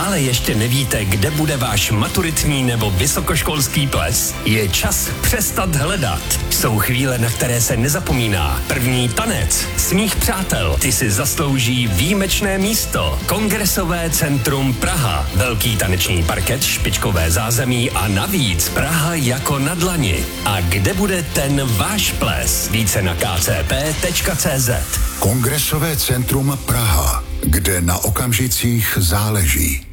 Stále ještě nevíte, kde bude váš maturitní nebo vysokoškolský ples? Je čas přestat hledat. Jsou chvíle, na které se nezapomíná. První tanec, smích přátel, ty si zaslouží výjimečné místo. Kongresové centrum Praha. Velký taneční parket, špičkové zázemí a navíc Praha jako na dlani. A kde bude ten váš ples? Více na kcp.cz. Kongresové centrum Praha, kde na okamžicích záleží.